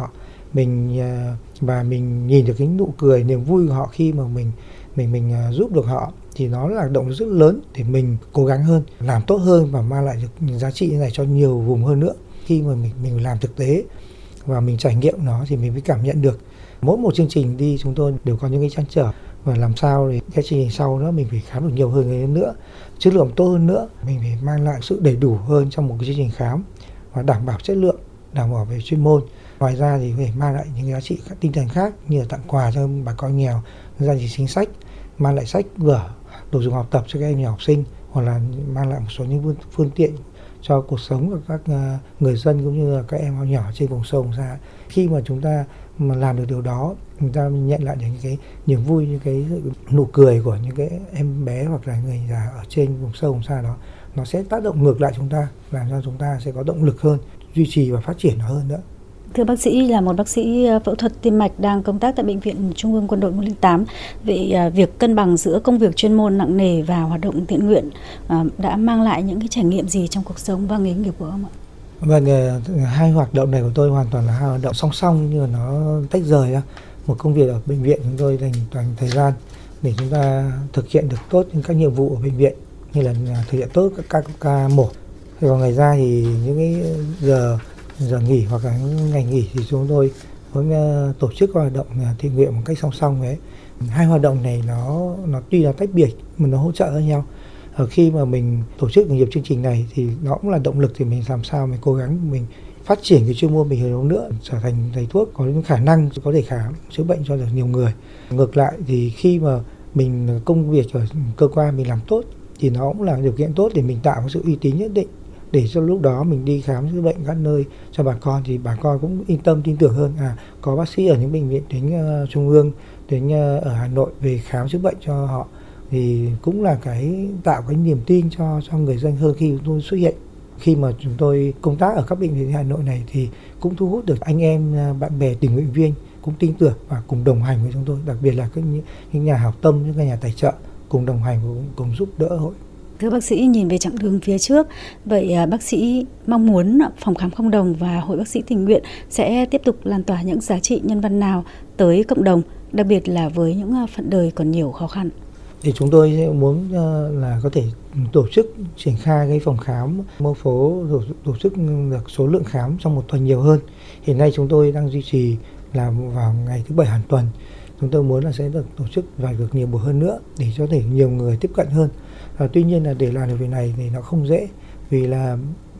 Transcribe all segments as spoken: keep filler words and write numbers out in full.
họ, mình và mình nhìn được cái nụ cười, niềm vui của họ khi mà mình mình mình giúp được họ, thì nó là động lực rất lớn để mình cố gắng hơn, làm tốt hơn và mang lại được giá trị này cho nhiều vùng hơn nữa. Khi mà mình mình làm thực tế và mình trải nghiệm nó thì mình mới cảm nhận được. Mỗi một chương trình đi chúng tôi đều có những cái trăn trở, và làm sao để cái chương trình sau nữa mình phải khám được nhiều hơn nữa, chất lượng tốt hơn nữa, mình phải mang lại sự đầy đủ hơn trong một cái chương trình khám và đảm bảo chất lượng, đảm bảo về chuyên môn. Ngoài ra thì phải mang lại những giá trị tinh thần khác như là tặng quà cho bà con nghèo, gia đình chính sách, mang lại sách vở, đồ dùng học tập cho các em nhỏ học sinh, hoặc là mang lại một số những phương tiện cho cuộc sống của các người dân cũng như là các em nhỏ trên vùng sâu vùng xa. Khi mà chúng ta mà làm được điều đó, chúng ta nhận lại được những cái niềm vui, những cái nụ cười của những cái em bé hoặc là người già ở trên vùng sâu vùng xa đó, nó sẽ tác động ngược lại chúng ta, làm cho chúng ta sẽ có động lực hơn, duy trì và phát triển nó hơn nữa. Thưa bác sĩ, là một bác sĩ phẫu thuật tim mạch đang công tác tại Bệnh viện Trung ương Quân đội một không tám, vậy việc cân bằng giữa công việc chuyên môn nặng nề và hoạt động thiện nguyện đã mang lại những cái trải nghiệm gì trong cuộc sống và nghề nghiệp của ông ạ? Vâng, hai hoạt động này của tôi hoàn toàn là hai hoạt động song song, như là nó tách rời ra. Một công việc ở bệnh viện chúng tôi dành toàn thời gian để chúng ta thực hiện được tốt những các nhiệm vụ ở bệnh viện, như là thực hiện tốt các ca, ca mổ. Còn ngoài ra thì những cái giờ giờ nghỉ hoặc là ngày nghỉ thì chúng tôi cũng tổ chức hoạt động thiện nguyện một cách song song đấy. Hai hoạt động này nó nó tuy là tách biệt mà nó hỗ trợ lẫn nhau. Ở khi mà mình tổ chức nhiều chương trình này thì nó cũng là động lực để mình làm sao mình cố gắng mình phát triển cái chuyên môn mình hơn nữa, trở thành thầy thuốc có những khả năng có thể khám chữa bệnh cho được nhiều người. Ngược lại thì khi mà mình công việc ở cơ quan mình làm tốt thì nó cũng là điều kiện tốt để mình tạo một sự uy tín nhất định, để cho lúc đó mình đi khám chữa bệnh các nơi cho bà con thì bà con cũng yên tâm tin tưởng hơn. À, có bác sĩ ở những bệnh viện đến uh, trung ương, đến uh, ở Hà Nội về khám chữa bệnh cho họ, thì cũng là cái tạo cái niềm tin cho cho người dân hơn khi chúng tôi xuất hiện. Khi mà chúng tôi công tác ở các bệnh viện Hà Nội này thì cũng thu hút được anh em, bạn bè, tình nguyện viên cũng tin tưởng và cùng đồng hành với chúng tôi, đặc biệt là các những nhà hảo tâm, những nhà tài trợ cùng đồng hành, cùng, cùng giúp đỡ hội. Thưa bác sĩ, nhìn về chặng đường phía trước, vậy bác sĩ mong muốn phòng khám không đồng và hội bác sĩ tình nguyện sẽ tiếp tục lan tỏa những giá trị nhân văn nào tới cộng đồng, đặc biệt là với những phận đời còn nhiều khó khăn? Thì chúng tôi sẽ muốn là có thể tổ chức triển khai cái phòng khám mô phố, tổ chức được số lượng khám trong một tuần nhiều hơn. Hiện nay chúng tôi đang duy trì là vào ngày thứ bảy hàng tuần. Chúng tôi muốn là sẽ được tổ chức và được nhiều buổi hơn nữa để cho thể nhiều người tiếp cận hơn. À, tuy nhiên là để làm được việc này thì nó không dễ, vì là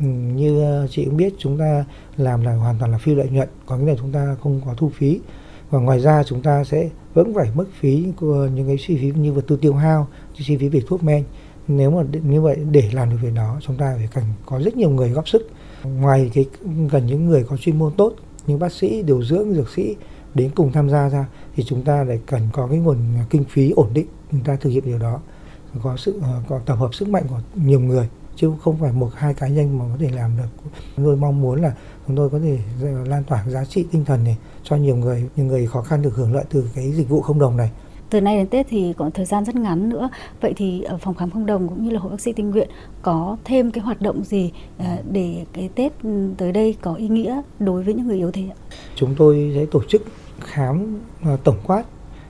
như chị cũng biết, chúng ta làm là hoàn toàn là phi lợi nhuận, có nghĩa là chúng ta không có thu phí, và ngoài ra chúng ta sẽ vẫn phải mất phí của những cái chi phí như vật tư tiêu hao, chi phí về thuốc men. Nếu mà như vậy để làm được việc đó, chúng ta phải cần có rất nhiều người góp sức. Ngoài cái cần những người có chuyên môn tốt, những bác sĩ, điều dưỡng, dược sĩ đến cùng tham gia ra, thì chúng ta lại cần có cái nguồn kinh phí ổn định chúng ta thực hiện điều đó, có sự có tập hợp sức mạnh của nhiều người chứ không phải một hai cá nhân mà có thể làm được. Chúng tôi mong muốn là chúng tôi có thể lan tỏa giá trị tinh thần này cho nhiều người, những người khó khăn được hưởng lợi từ cái dịch vụ không đồng này. Từ nay đến Tết thì còn thời gian rất ngắn nữa. Vậy thì ở phòng khám không đồng cũng như là hội bác sĩ tình nguyện có thêm cái hoạt động gì để cái Tết tới đây có ý nghĩa đối với những người yếu thế ạ? Chúng tôi sẽ tổ chức khám tổng quát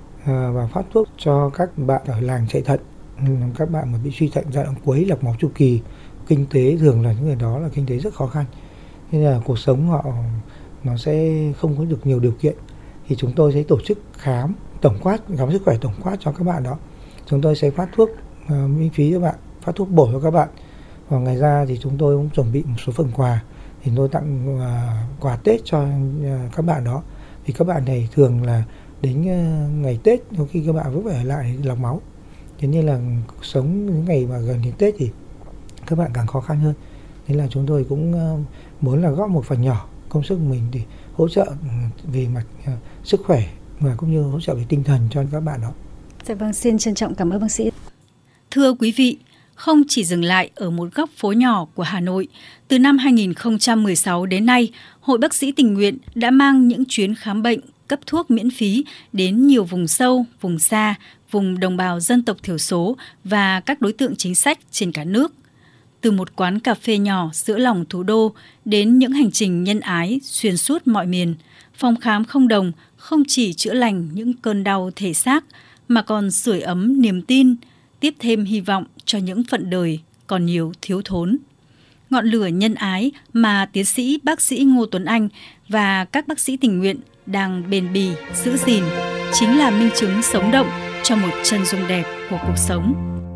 và phát thuốc cho các bạn ở làng chạy thận, các bạn mà bị suy thận giai đoạn cuối, lọc máu chu kỳ. Kinh tế thường là những người đó là kinh tế rất khó khăn, nên là cuộc sống họ nó sẽ không có được nhiều điều kiện, thì chúng tôi sẽ tổ chức khám tổng quát, khám sức khỏe tổng quát cho các bạn đó. Chúng tôi sẽ phát thuốc uh, miễn phí cho bạn, phát thuốc bổ cho các bạn. Và ngoài ra thì chúng tôi cũng chuẩn bị một số phần quà, thì tôi tặng uh, quà Tết cho uh, các bạn đó. Thì các bạn này thường là đến uh, ngày Tết, đôi khi các bạn vẫn phải ở lại lọc máu. Thế nên là cuộc sống những ngày mà gần đến Tết thì các bạn càng khó khăn hơn. Nên là chúng tôi cũng uh, muốn là góp một phần nhỏ công sức của mình để hỗ trợ về mặt uh, sức khỏe và cũng như hỗ trợ về tinh thần cho các bạn đó. Dạ vâng, xin trân trọng cảm ơn bác sĩ. Thưa quý vị, không chỉ dừng lại ở một góc phố nhỏ của Hà Nội, từ năm hai nghìn không trăm mười sáu đến nay, Hội Bác sĩ Tình nguyện đã mang những chuyến khám bệnh, cấp thuốc miễn phí đến nhiều vùng sâu, vùng xa, vùng đồng bào dân tộc thiểu số và các đối tượng chính sách trên cả nước. từ một quán cà phê nhỏ giữa lòng thủ đô đến những hành trình nhân ái xuyên suốt mọi miền, phòng khám không đồng không chỉ chữa lành những cơn đau thể xác mà còn sưởi ấm niềm tin, tiếp thêm hy vọng cho những phận đời còn nhiều thiếu thốn. Ngọn lửa nhân ái mà tiến sĩ bác sĩ Ngô Tuấn Anh và các bác sĩ tình nguyện đang bền bỉ giữ gìn chính là minh chứng sống động cho một chân dung đẹp của cuộc sống.